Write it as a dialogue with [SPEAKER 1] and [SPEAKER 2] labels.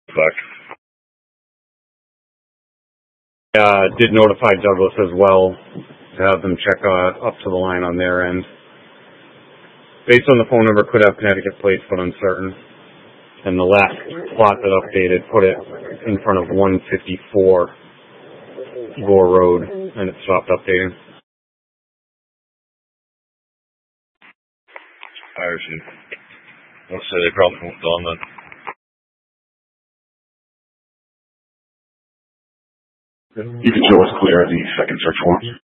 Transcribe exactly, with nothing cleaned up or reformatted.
[SPEAKER 1] Fuck.
[SPEAKER 2] Uh, did notify Douglas as well to have them check uh, up to the line on their end. Based on the phone number, could have Connecticut plates, but uncertain. And the last plot that updated put it in front of one fifty-four Gore Road, and it stopped updating.
[SPEAKER 1] Irish. Let's say they probably moved on then.
[SPEAKER 3] You can show us clear the second search warrant.